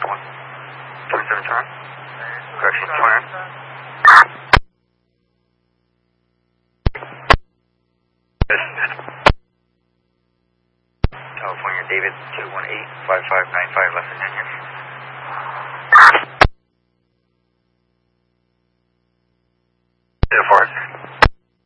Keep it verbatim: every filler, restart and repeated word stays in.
one. twenty-seven turn. Correction, turn. California, David, two one eight, five five nine five, left in Union.